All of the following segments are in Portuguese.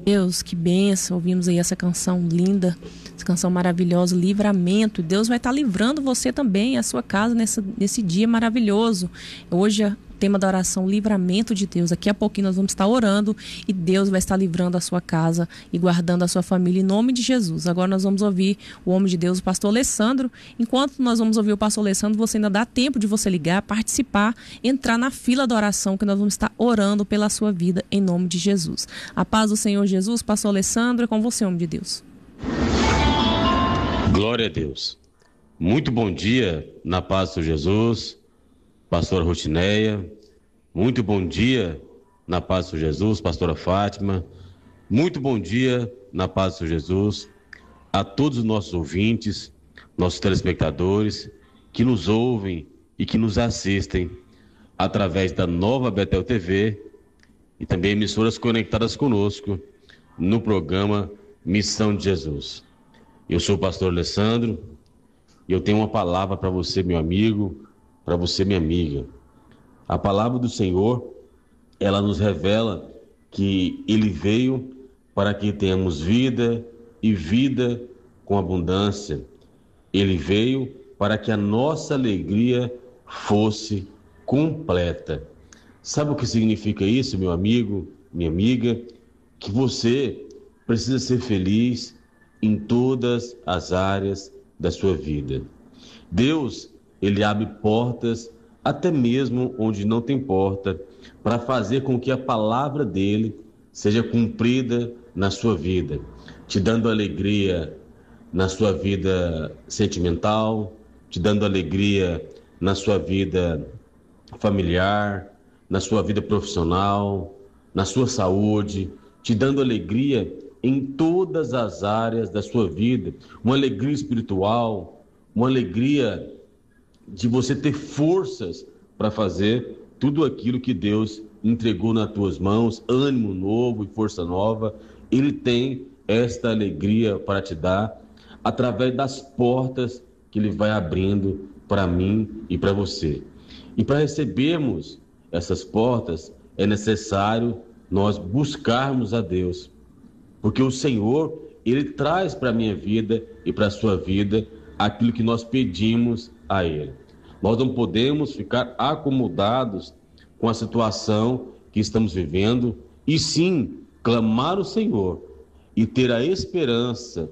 Deus, que bênção, ouvimos aí essa canção linda, essa canção maravilhosa, Livramento. Deus vai estar livrando você também, a sua casa, nesse dia maravilhoso. Hoje o tema da oração, Livramento de Deus. Daqui a pouquinho nós vamos estar orando e Deus vai estar livrando a sua casa e guardando a sua família em nome de Jesus. Agora nós vamos ouvir o homem de Deus, o pastor Alessandro. Enquanto nós vamos ouvir o pastor Alessandro, você ainda dá tempo de você ligar, participar, entrar na fila da oração, que nós vamos estar orando pela sua vida em nome de Jesus. A paz do Senhor Jesus, pastor Alessandro, é com você, homem de Deus. Glória a Deus. Muito bom dia, na paz do Jesus, pastora Rutineia. Muito bom dia, na paz do Jesus, pastora Fátima. Muito bom dia, na paz do Jesus, a todos os nossos ouvintes, nossos telespectadores, que nos ouvem e que nos assistem através da Nova Betel TV e também emissoras conectadas conosco no programa Missão de Jesus. Eu sou o pastor Alessandro e eu tenho uma palavra para você, meu amigo, para você, minha amiga. A palavra do Senhor, ela nos revela que Ele veio para que tenhamos vida e vida com abundância. Ele veio para que a nossa alegria fosse completa. Sabe o que significa isso, meu amigo, minha amiga? Que você precisa ser feliz em todas as áreas da sua vida. Deus, Ele abre portas até mesmo onde não tem porta, para fazer com que a palavra dele seja cumprida na sua vida, te dando alegria na sua vida sentimental, te dando alegria na sua vida familiar, na sua vida profissional, na sua saúde, te dando alegria em todas as áreas da sua vida, uma alegria espiritual, uma alegria de você ter forças para fazer tudo aquilo que Deus entregou nas tuas mãos, ânimo novo e força nova. Ele tem esta alegria para te dar através das portas que Ele vai abrindo para mim e para você. E para recebermos essas portas, é necessário nós buscarmos a Deus, porque o Senhor, Ele traz para a minha vida e para a sua vida aquilo que nós pedimos a Ele. Nós não podemos ficar acomodados com a situação que estamos vivendo, e sim clamar ao Senhor e ter a esperança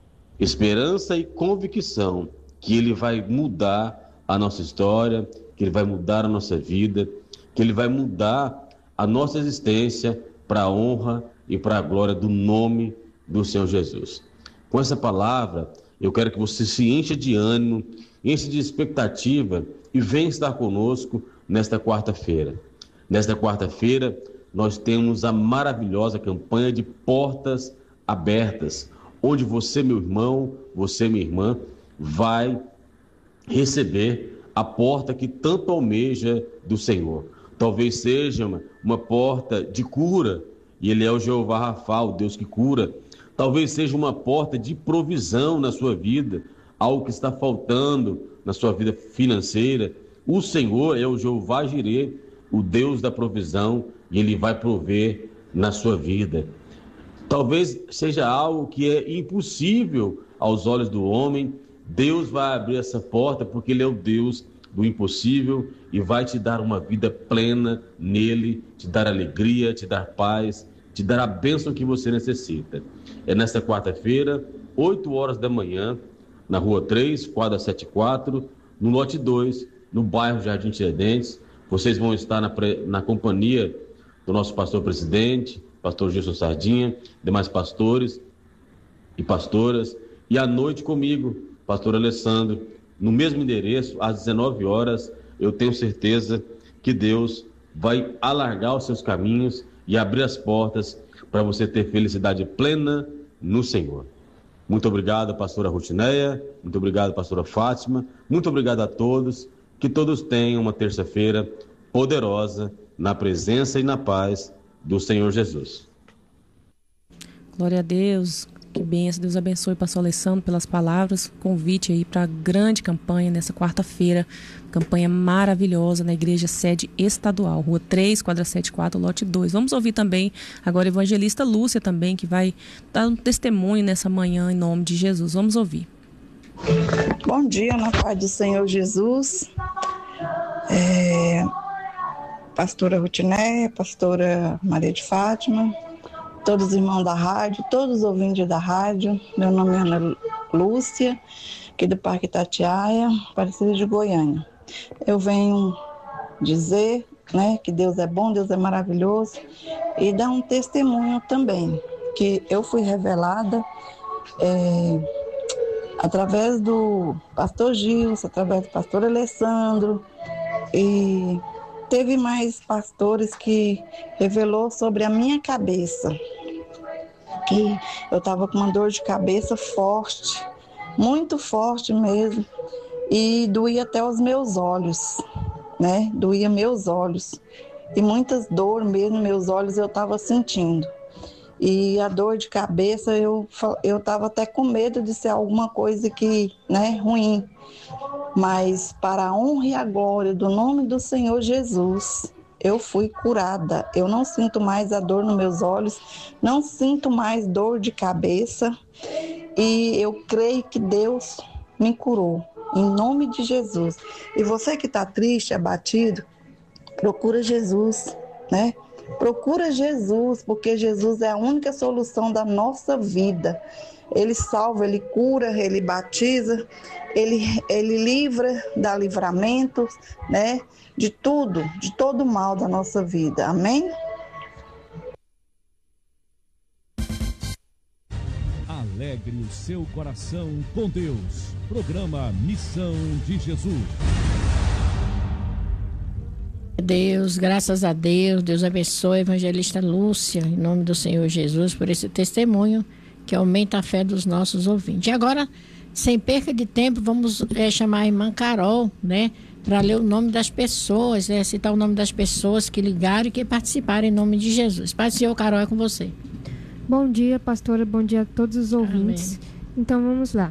e convicção que Ele vai mudar a nossa história, que Ele vai mudar a nossa vida, que Ele vai mudar a nossa existência para a honra e para a glória do nome do Senhor Jesus. Com essa palavra, eu quero que você se encha de ânimo, encha de expectativa e venha estar conosco nesta quarta-feira. Nesta quarta-feira, nós temos a maravilhosa campanha de Portas Abertas, onde você, meu irmão, você, minha irmã, vai receber a porta que tanto almeja do Senhor. Talvez seja uma porta de cura, e Ele é o Jeová Rafa, o Deus que cura. Talvez seja uma porta de provisão na sua vida, algo que está faltando na sua vida financeira. O Senhor é o Jeová Jirê, o Deus da provisão, e Ele vai prover na sua vida. Talvez seja algo que é impossível aos olhos do homem. Deus vai abrir essa porta porque Ele é o Deus do impossível e vai te dar uma vida plena nele, te dar alegria, te dar paz, te dar a bênção que você necessita. É nesta quarta-feira, 8 horas da manhã, na Rua 3, quadra 74, no lote 2, no bairro Jardim Tiradentes. Vocês vão estar na companhia do nosso pastor presidente, pastor Gilson Sardinha, demais pastores e pastoras, e à noite comigo, pastor Alessandro, no mesmo endereço, às 19 horas, eu tenho certeza que Deus vai alargar os seus caminhos e abrir as portas para você ter felicidade plena no Senhor. Muito obrigado, pastora Rutineia, muito obrigado, pastora Fátima, muito obrigado a todos, que todos tenham uma terça-feira poderosa na presença e na paz do Senhor Jesus. Glória a Deus. Que benção, Deus abençoe o pastor Alessandro pelas palavras, convite aí para a grande campanha nessa quarta-feira, campanha maravilhosa na igreja sede estadual, Rua 3, quadra 74, lote 2. Vamos ouvir também agora a evangelista Lúcia também, que vai dar um testemunho nessa manhã em nome de Jesus. Vamos ouvir. Bom dia, na paz do Senhor Jesus. Pastora Rutineia, pastora Maria de Fátima, todos os irmãos da rádio, todos os ouvintes da rádio. Meu nome é Ana Lúcia, aqui do Parque Itatiaia, Aparecida de Goiânia. Eu venho dizer, né, que Deus é bom, Deus é maravilhoso, e dar um testemunho também, que eu fui revelada através do pastor Gilson, através do pastor Alessandro, e teve mais pastores que revelou sobre a minha cabeça, que eu estava com uma dor de cabeça forte, muito forte mesmo, e doía até os meus olhos, né? Doía meus olhos, e muitas dores mesmo, meus olhos eu estava sentindo. E a dor de cabeça, eu estava até com medo de ser alguma coisa que, né, ruim. Mas para a honra e a glória do nome do Senhor Jesus, eu fui curada. Eu não sinto mais a dor nos meus olhos, não sinto mais dor de cabeça. E eu creio que Deus me curou, em nome de Jesus. E você que está triste, abatido, procura Jesus, né? Procura Jesus, porque Jesus é a única solução da nossa vida. Ele salva, Ele cura, Ele batiza, Ele livra, dá livramento, né? De tudo, de todo mal da nossa vida. Amém? Alegre o seu coração com Deus. Programa Missão de Jesus. Deus, graças a Deus, Deus abençoe a evangelista Lúcia, em nome do Senhor Jesus, por esse testemunho que aumenta a fé dos nossos ouvintes. E agora, sem perca de tempo, vamos chamar a irmã Carol, né, para ler o nome das pessoas, né, citar o nome das pessoas que ligaram e que participaram em nome de Jesus. Pai do Senhor, Carol, é com você. Bom dia, pastora, bom dia a todos os ouvintes. Amém. Então, vamos lá.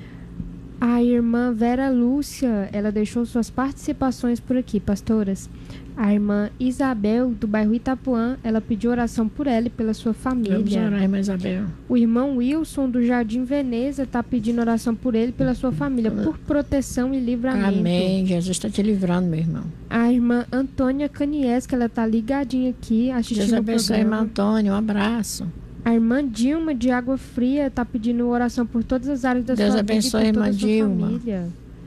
A irmã Vera Lúcia, ela deixou suas participações por aqui, pastoras. A irmã Isabel, do bairro Itapuã, ela pediu oração por ela e pela sua família. Vamos orar, irmã Isabel. O irmão Wilson, do Jardim Veneza, está pedindo oração por ele e pela sua família, por proteção e livramento. Amém, Jesus está te livrando, meu irmão. A irmã Antônia Canies, que ela está ligadinha aqui, assistindo Deus abençoe, o irmã programa. Antônia, um abraço. A irmã Dilma, de Água Fria, está pedindo oração por todas as áreas da Deus sua vida e por toda irmã a sua Dilma. família.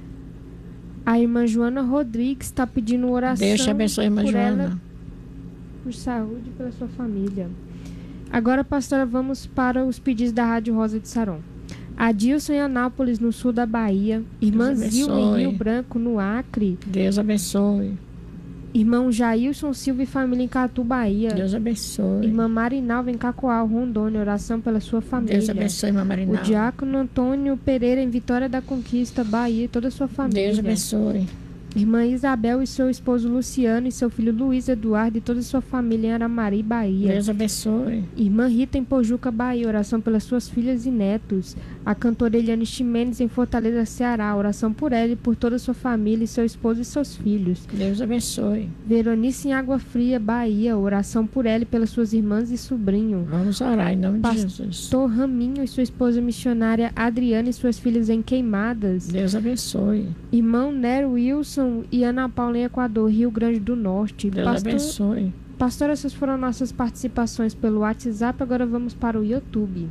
A irmã Joana Rodrigues está pedindo oração. Deus te abençoe, irmã por Joana. ela, por saúde e pela sua família. Agora, pastora, vamos para os pedidos da Rádio Rosa de Saron. Adilson em Anápolis, no sul da Bahia. Irmã Zilma em Rio Branco, no Acre. Deus abençoe. Irmão Jailson Silva e família em Catu, Bahia. Deus abençoe. Irmã Marinalva em Cacoal, Rondônia. Oração pela sua família. Deus abençoe, irmã Marinalva. O diácono Antônio Pereira em Vitória da Conquista, Bahia, e toda a sua família. Deus abençoe. Irmã Isabel e seu esposo Luciano e seu filho Luiz Eduardo e toda a sua família em Aramari, Bahia. Deus abençoe. Irmã Rita em Pojuca, Bahia. Oração pelas suas filhas e netos. A cantora Eliane Ximenes em Fortaleza, Ceará. Oração por ela e por toda a sua família e seu esposo e seus filhos. Deus abençoe. Veronice em Água Fria, Bahia. Oração por ela e pelas suas irmãs e sobrinho. Vamos orar em nome de Jesus. Pastor Raminho e sua esposa missionária Adriana e suas filhas em Queimadas. Deus abençoe. Irmão Nero Wilson e Ana Paula em Equador, Rio Grande do Norte. Deus abençoe. Pastor, essas foram nossas participações pelo WhatsApp. Agora vamos para o YouTube.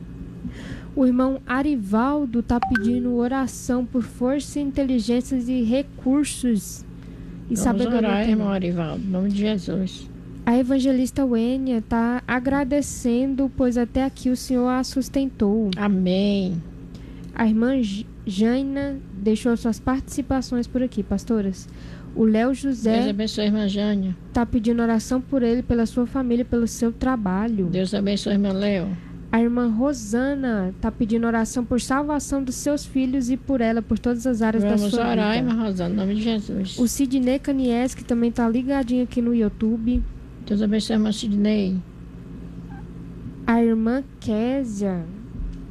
O irmão Arivaldo está pedindo oração por força, inteligências e recursos. E vamos orar, irmão Arivaldo, em nome de Jesus. A evangelista Wênia está agradecendo, pois até aqui o Senhor a sustentou. Amém. A irmã Jaina deixou suas participações por aqui, pastoras. O Léo José, Deus abençoe, irmã Jânia, está pedindo oração por ele, pela sua família, pelo seu trabalho. Deus abençoe, irmã Léo. A irmã Rosana está pedindo oração por salvação dos seus filhos e por ela, por todas as áreas da sua vida. Vamos orar, irmã Rosana, em nome de Jesus. O Sidney Canies, que também está ligadinho aqui no YouTube. Deus abençoe, irmã Sidney. A irmã Késia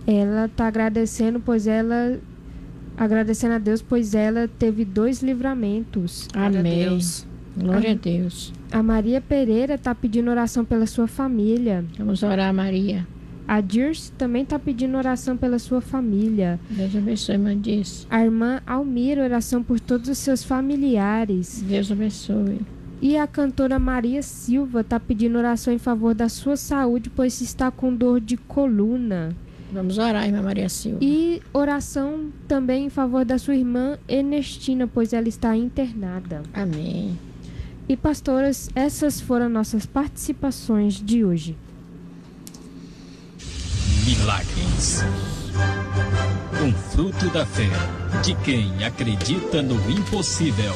Ela está agradecendo, agradecendo a Deus, pois ela teve 2 livramentos. Amém. Glória a Deus. A Maria Pereira está pedindo oração pela sua família. Vamos orar, Maria. A Dirce também está pedindo oração pela sua família. Deus abençoe, irmã Dirce. A irmã Almira, oração por todos os seus familiares. Deus abençoe. E a cantora Maria Silva está pedindo oração em favor da sua saúde, pois está com dor de coluna. Vamos orar, irmã Maria Silva. E oração também em favor da sua irmã Ernestina, pois ela está internada. Amém. E pastoras, essas foram nossas participações de hoje. Milagres. Um fruto da fé de quem acredita no impossível.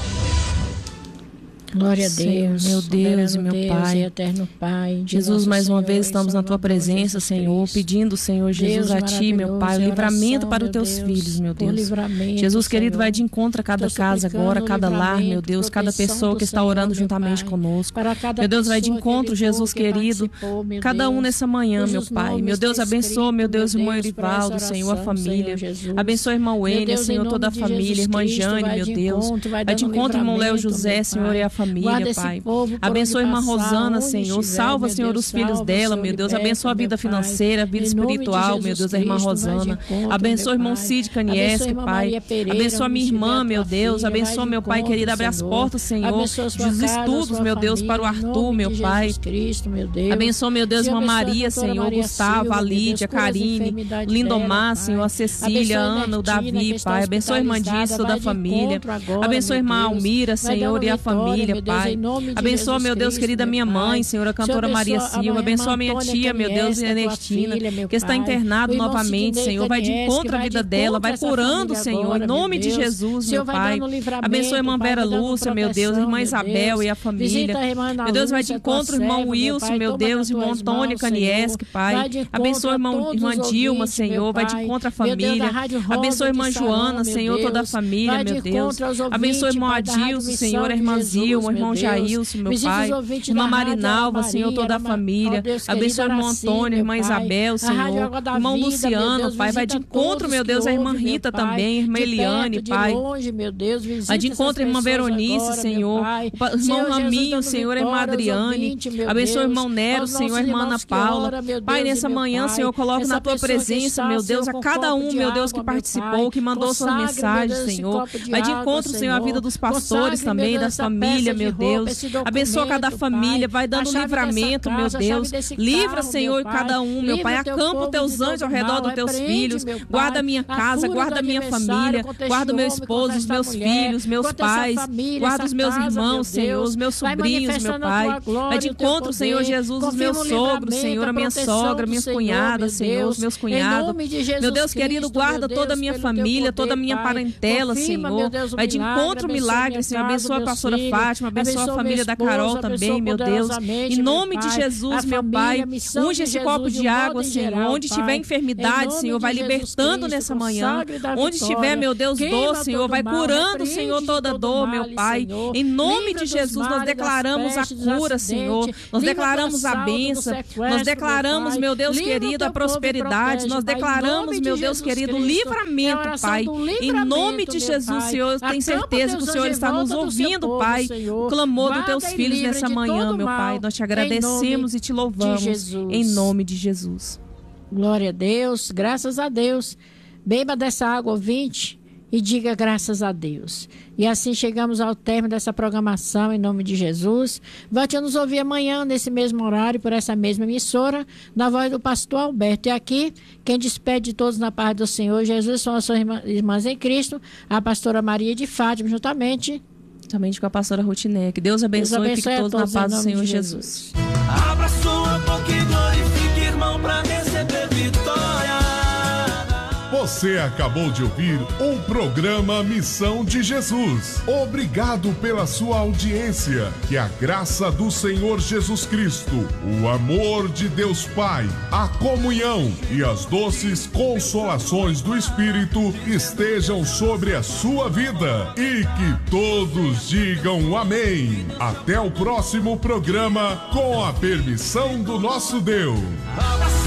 Glória a Deus, meu Deus e meu Pai, eterno Pai. Jesus, mais uma vez estamos na Tua presença, Senhor, pedindo, Senhor Jesus, a Ti, meu Pai, o livramento para os Teus filhos, meu Deus. Jesus querido, vai de encontro a cada casa agora, cada lar, meu Deus, cada pessoa que está orando juntamente conosco. Meu Deus, vai de encontro, Jesus querido, cada um nessa manhã, meu Pai. Meu Deus, abençoa, meu Deus, irmão Erivaldo, Senhor, a família. Abençoa, irmão Wênia, Senhor, toda a família, irmã Jane, meu Deus. Vai de encontro, irmão Léo José, Senhor, e a família, Pai. Abençoa a irmã Rosana, Senhor. Salva, Senhor, os filhos dela, meu Deus. Abençoa a vida financeira, a vida espiritual, meu Deus, a irmã Rosana. Abençoa o irmão Cid Canieski, Pai. Abençoa a minha irmã, meu Deus. Abençoa, meu Pai querido. Abre as portas, Senhor, dos estudos, meu Deus, para o Arthur, meu Pai. Abençoa, meu Deus, irmã Maria, Senhor, Gustavo, a Lídia, a Karine, Lindomar, Senhor, a Cecília, a Ana, o Davi, Pai. Abençoa a irmã Diz, toda a família. Abençoa a irmã Almira, Senhor, e a família, Pai. Abençoa, meu Deus, querida minha mãe, Senhor, a cantora Maria Silva. Abençoa a minha tia, meu Deus, Ernestina, que está internado novamente, Senhor. Vai de encontro à vida dela, vai curando, Senhor, em nome de Jesus, meu Pai. Abençoa a irmã Vera Lúcia, meu Deus, a irmã Isabel e a família. Meu Deus, vai de encontro ao irmão Wilson, meu Deus, irmão Antônio Canieski, Pai. Abençoa a irmã Dilma, Senhor, vai de encontro à família. Abençoa a irmã Joana, Senhor, toda a família, meu Deus. Abençoa o irmão Adilson, Senhor, a irmã Zilma, o irmão Jailson, meu Pai. Irmã Marinalva, Senhor, toda a família. Abençoa o irmão Antônio, a irmã Isabel, Senhor. Irmão Luciano, Pai. Vai de encontro, meu Deus, a irmã Rita também, irmã Eliane, Pai. Vai de encontro a irmã Veronice, Senhor. O irmão Raminho, Senhor, a irmã Adriane. Abençoa o irmão Nero, Senhor, a irmã Ana Paula. Pai, nessa manhã, Senhor, coloca na Tua presença, meu Deus, a cada um, meu Deus, que participou, que mandou suas mensagens, Senhor. Vai de encontro, Senhor, a vida dos pastores também, da família, meu Deus. Abençoa cada família, vai dando livramento, meu Deus. Livra, Senhor, cada um, meu Pai. Acampa os Teus anjos ao redor dos Teus filhos. Guarda a minha casa, guarda a minha família. Guarda o meu esposo, os meus filhos, meus pais. Guarda os meus irmãos, Senhor, os meus sobrinhos, meu Pai. Vai de encontro, Senhor Jesus, os meus sogros, Senhor, a minha sogra, minhas cunhadas, Senhor, os meus cunhados. Meu Deus querido, guarda toda a minha família, toda a minha parentela, Senhor. Vai de encontro ao milagre, Senhor. Abençoa a pastora Fátima, abençoa a família da Carol também, meu Deus. Em nome de Jesus, meu Pai, unge esse copo de água, Senhor. Onde tiver enfermidade, Senhor, vai libertando nessa manhã. Onde tiver, meu Deus, dor, Senhor, vai curando, Senhor, toda dor, meu Pai. Em nome de Jesus, nós declaramos a cura, Senhor. Nós declaramos a bênção. Nós declaramos, meu Deus querido, a prosperidade. Nós declaramos, meu Deus querido, o livramento, Pai. Em nome de Jesus, Senhor, eu tenho certeza que o Senhor está nos ouvindo, Pai. O clamor dos Teus filhos nessa manhã, meu Pai. Nós te agradecemos e te louvamos. Em nome de Jesus. Glória a Deus, graças a Deus. Beba dessa água, ouvinte, e diga graças a Deus. E assim chegamos ao término dessa programação, em nome de Jesus. Volte a nos ouvir amanhã, nesse mesmo horário, por essa mesma emissora, na voz do pastor Alberto. E aqui, quem despede de todos na paz do Senhor Jesus são as suas irmãs em Cristo, a pastora Maria de Fátima, juntamente com a pastora Rutineia. Que Deus abençoe e fique todos na paz do Senhor Jesus. Abra sua boca e glorifique, irmão, para receber vitória. Você acabou de ouvir um programa Missão de Jesus. Obrigado pela sua audiência. Que a graça do Senhor Jesus Cristo, o amor de Deus Pai, a comunhão e as doces consolações do Espírito estejam sobre a sua vida. E que todos digam amém. Até o próximo programa, com a permissão do nosso Deus.